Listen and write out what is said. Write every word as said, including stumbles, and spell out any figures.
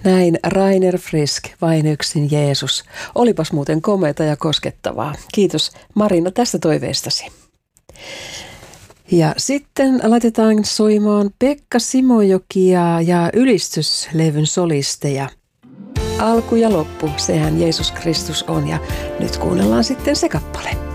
Näin Rainer Frisk, Vain yksin Jeesus. Olipas muuten komeata ja koskettavaa. Kiitos Marina tästä toiveestasi. Ja sitten laitetaan soimaan Pekka Simojokia ja ylistyslevyn solisteja. Alku ja loppu, sehän Jeesus Kristus on, ja nyt kuunnellaan sitten se kappale.